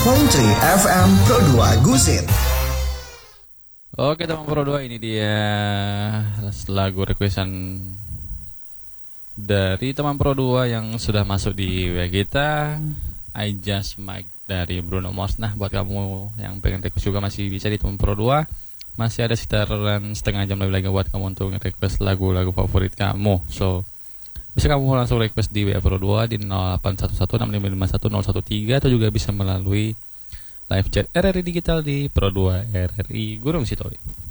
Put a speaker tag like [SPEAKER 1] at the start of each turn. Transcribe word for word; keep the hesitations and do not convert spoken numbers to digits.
[SPEAKER 1] point three F M Pro dua Gusit.
[SPEAKER 2] Oke teman Pro dua, ini dia lagu requestan dari teman Pro dua yang sudah masuk di W kita, I Just Might dari Bruno Mars. Nah, buat kamu yang pengen request juga masih bisa di teman Pro dua. Masih ada sekitaran setengah jam lebih lagi buat kamu untuk request lagu-lagu favorit kamu. So, bisa kamu langsung request di W A Pro dua di nol delapan satu satu enam lima lima satu nol satu tiga, atau juga bisa melalui live chat R R I Digital di Pro dua R R I Gunung Sitoli.